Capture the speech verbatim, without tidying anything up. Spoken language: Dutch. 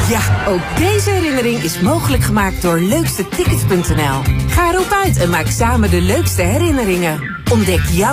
Ja, ook deze herinnering is mogelijk gemaakt door leukste tickets punt n l. Ga erop uit en maak samen de leukste herinneringen. Ontdek jouw